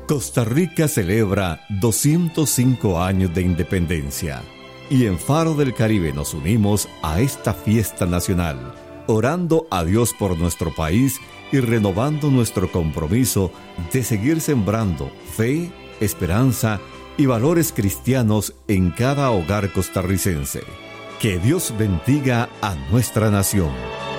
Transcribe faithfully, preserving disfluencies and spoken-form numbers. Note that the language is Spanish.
Costa Rica celebra doscientos cinco años de independencia y en Faro del Caribe nos unimos a esta fiesta nacional, orando a Dios por nuestro país y renovando nuestro compromiso de seguir sembrando fe, esperanza y valores cristianos en cada hogar costarricense. Que Dios bendiga a nuestra nación.